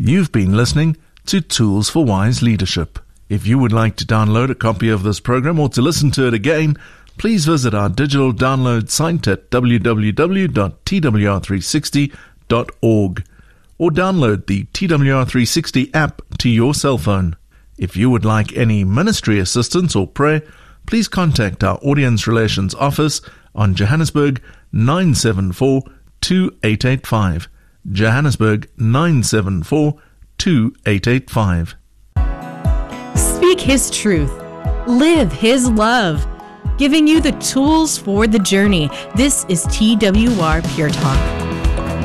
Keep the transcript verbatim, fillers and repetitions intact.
You've been listening to Tools for Wise Leadership. If you would like to download a copy of this program or to listen to it again, please visit our digital download site at w w w dot t w r three sixty dot org or download the T W R three sixty app to your cell phone. If you would like any ministry assistance or prayer, please contact our Audience Relations Office on Johannesburg nine seven four, two eight eight five. Johannesburg nine seven four, two eight eight five. Speak His truth. Live His love. Giving you the tools for the journey. This is T W R Pure Talk.